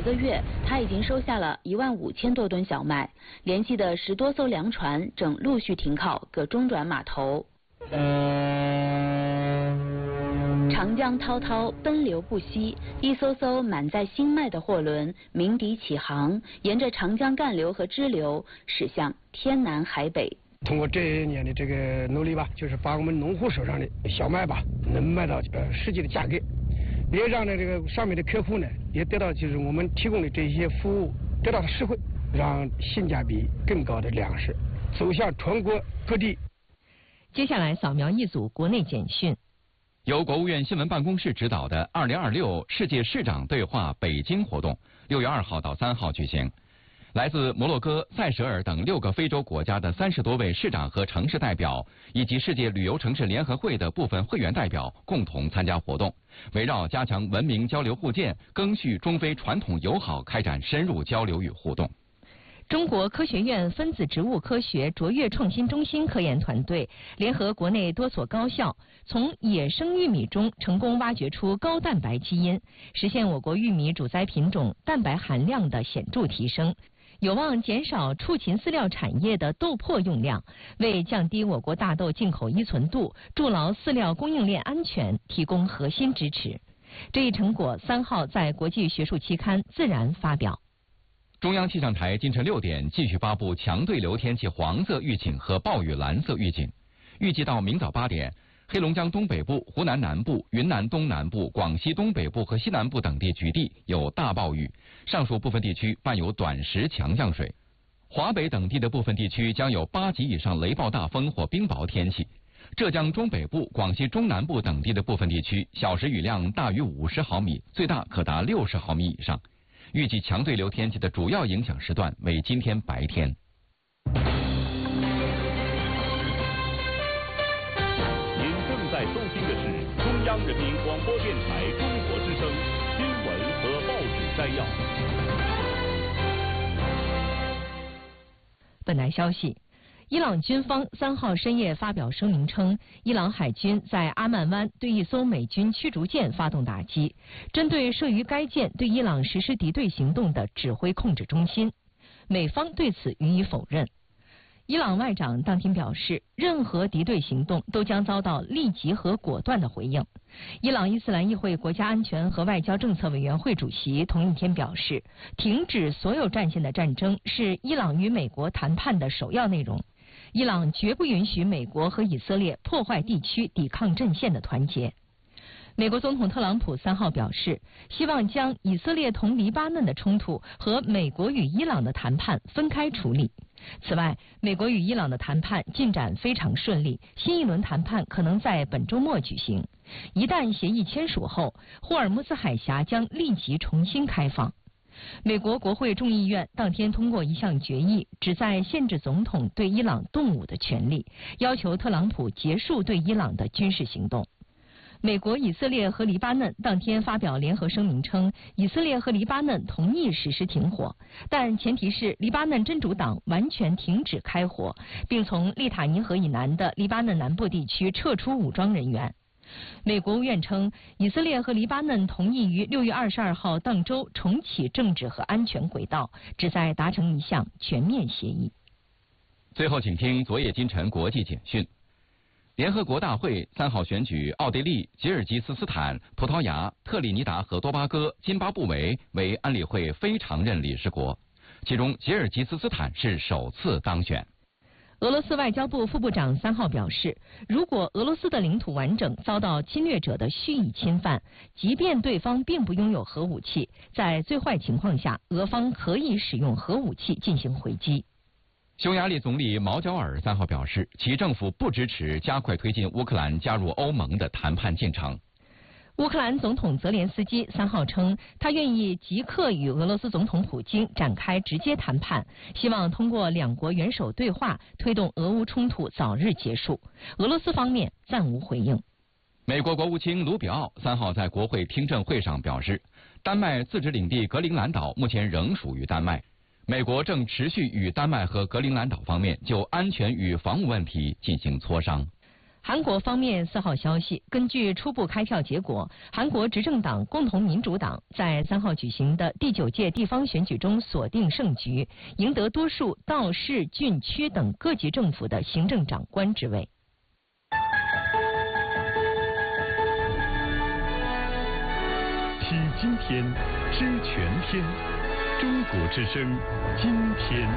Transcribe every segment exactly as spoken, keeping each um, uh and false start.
个月，他已经收下了一万五千多吨小麦，联系的十多艘粮船正陆续停靠各中转码头。长江滔滔，奔流不息，一艘艘满载新麦的货轮鸣笛起航，沿着长江干流和支流驶向天南海北。 通过这一年的这个努力吧，就是把我们农户手上的小麦吧，能卖到呃实际的价格，也让呢这个上面的客户呢，也得到就是我们提供的这些服务得到实惠，让性价比更高的粮食走向全国各地。 接下来扫描一组国内简讯。 由国务院新闻办公室指导的二零二六世界市长对话北京活动，六月二号到三号举行。来自摩洛哥、塞舌尔等六个非洲国家的三十多位市长和城市代表，以及世界旅游城市联合会的部分会员代表共同参加活动，围绕加强文明交流互鉴、赓续中非传统友好开展深入交流与互动。 中国科学院分子植物科学卓越创新中心科研团队联合国内多所高校，从野生玉米中成功挖掘出高蛋白基因，实现我国玉米主栽品种蛋白含量的显著提升，有望减少畜禽饲料产业的豆粕用量，为降低我国大豆进口依存度、筑牢饲料供应链安全提供核心支持。这一成果三号在国际学术期刊《自然》发表。 中央气象台今晨六点继续发布强对流天气黄色预警和暴雨蓝色预警，预计到明早八点，黑龙江东北部、湖南南部、云南东南部、广西东北部和西南部等地局地有大暴雨，上述部分地区伴有短时强降水。华北等地的部分地区将有八级以上雷暴大风或冰雹天气。浙江中北部、广西中南部等地的部分地区小时雨量大于五十毫米，最大可达六十毫米以上。预计强对流天气的主要影响时段为今天白天。 您正在收听的是中央人民广播电台中国之声新闻和报纸摘要。 本台消息，伊朗军方三号深夜发表声明称，伊朗海军在阿曼湾对一艘美军驱逐舰发动打击，针对设于该舰对伊朗实施敌对行动的指挥控制中心。美方对此予以否认。伊朗外长当天表示，任何敌对行动都将遭到立即和果断的回应。伊朗伊斯兰议会国家安全和外交政策委员会主席同一天表示，停止所有战线的战争是伊朗与美国谈判的首要内容。伊朗绝不允许美国和以色列破坏地区抵抗阵线的团结。美国总统特朗普三号表示，希望将以色列同黎巴嫩的冲突和美国与伊朗的谈判分开处理。此外，美国与伊朗的谈判进展非常顺利，新一轮谈判可能在本周末举行。一旦协议签署后，霍尔木兹海峡将立即重新开放。美国国会众议院当天通过一项决议，旨在限制总统对伊朗动武的权利，要求特朗普结束对伊朗的军事行动。美国、以色列和黎巴嫩当天发表联合声明称，以色列和黎巴嫩同意实施停火，但前提是黎巴嫩真主党完全停止开火，并从利塔尼河以南的黎巴嫩南部地区撤出武装人员。美国务院称，以色列和黎巴嫩同意于六月二十二号当周重启政治和安全轨道，旨在达成一项全面协议。 最后，请听昨夜今晨国际简讯。联合国大会三号选举奥地利、吉尔吉斯斯坦、葡萄牙、特立尼达和多巴哥、津巴布韦为安理会非常任理事国，其中吉尔吉斯斯坦是首次当选。 俄罗斯外交部副部长三号表示，如果俄罗斯的领土完整遭到侵略者的蓄意侵犯，即便对方并不拥有核武器，在最坏情况下，俄方可以使用核武器进行回击。 匈牙利总理毛焦尔三号表示，其政府不支持加快推进乌克兰加入欧盟的谈判进程。 乌克兰总统泽连斯基三号称，他愿意即刻与俄罗斯总统普京展开直接谈判，希望通过两国元首对话推动俄乌冲突早日结束。俄罗斯方面暂无回应。 美国国务卿卢比奥三号在国会听证会上表示，丹麦自治领地格陵兰岛目前仍属于丹麦。美国正持续与丹麦和格陵兰岛方面就安全与防务问题进行磋商。 韩国方面四号消息，根据初步开票结果，韩国执政党共同民主党在三号举行的第九届地方选举中锁定胜局，赢得多数道市、郡区等各级政府的行政长官职位。 听今天，知全天，中国之声，今天。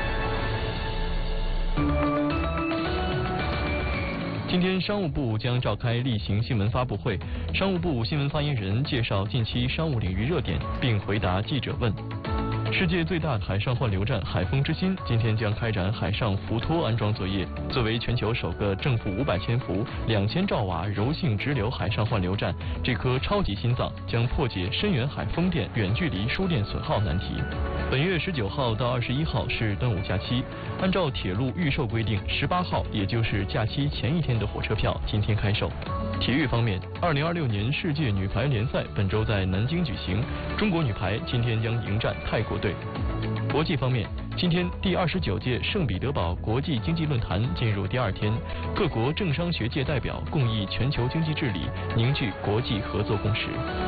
今天商务部将召开例行新闻发布会，商务部新闻发言人介绍近期商务领域热点，并回答记者问。世界最大的海上换流站海风之心今天将开展海上浮托安装作业。作为全球首个正负五百千伏、两千兆瓦柔性直流海上换流站，这颗超级心脏将破解深远海风电远距离输电损耗难题。本月十九号到二十一号是端午假期，按照铁路预售规定，十八号也就是假期前一天的火车票今天开售。体育方面，二零二六年世界女排联赛本周在南京举行，中国女排今天将迎战泰国队。国际方面，今天第二十九届圣彼得堡国际经济论坛进入第二天，各国政商学界代表共议全球经济治理，凝聚国际合作共识。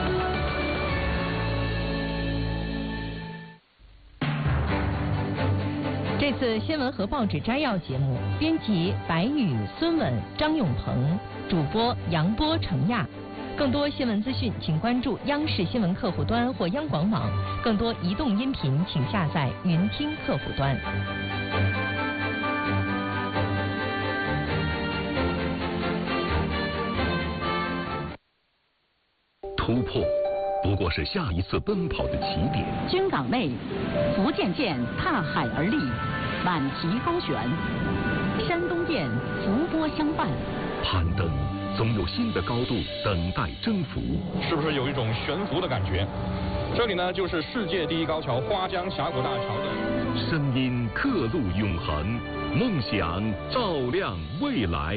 这次新闻和报纸摘要节目，编辑白宇、孙稳、张永鹏，主播杨波、程亚。更多新闻资讯，请关注央视新闻客户端或央广网。更多移动音频，请下载云听客户端。 突破不过是下一次奔跑的起点。 军港内，福建舰踏海而立，满旗高悬；山东舰浮波相伴。 攀登总有新的高度等待征服， 是不是有一种悬浮的感觉？这里呢，就是世界第一高桥花江峡谷大桥的。 声音刻录永恒，梦想照亮未来。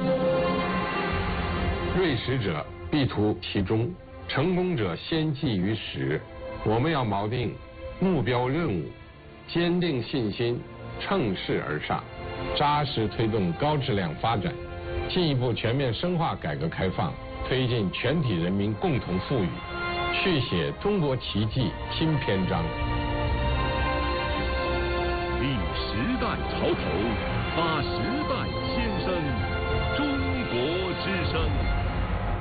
锐识者必图其中，成功者先记于始。我们要锚定目标任务，坚定信心，乘势而上，扎实推动高质量发展，进一步全面深化改革开放，推进全体人民共同富裕，续写中国奇迹新篇章。 立时代潮头，发时代先声，中国之声。